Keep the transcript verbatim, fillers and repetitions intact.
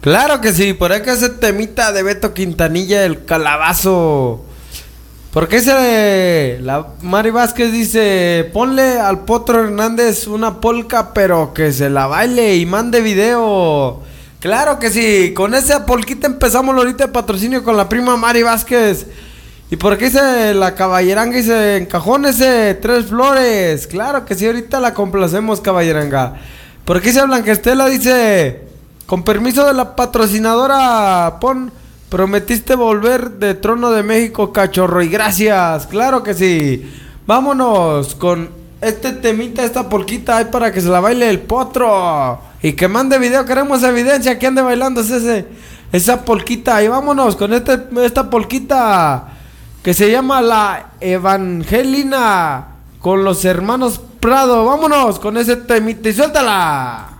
Claro que sí, por acá ese temita de Beto Quintanilla, el calabazo. Porque ese, la Mari Vázquez dice, ponle al Potro Hernández una polca, pero que se la baile y mande video. Claro que sí, con esa polquita empezamos ahorita de patrocinio con la prima Mari Vázquez. Y por qué dice la caballeranga, dice, encajónese, tres flores. Claro que sí, ahorita la complacemos, caballeranga. Por qué dice Blanca Estela, dice, con permiso de la patrocinadora, pon... Prometiste volver de Trono de México, cachorro, y gracias, claro que sí. Vámonos con este temita, esta polquita ahí para que se la baile el Potro. Y que mande video, queremos evidencia que ande bailando ese, esa polquita. Y vámonos con este, esta polquita que se llama La Evangelina con los hermanos Prado. Vámonos con ese temita y suéltala.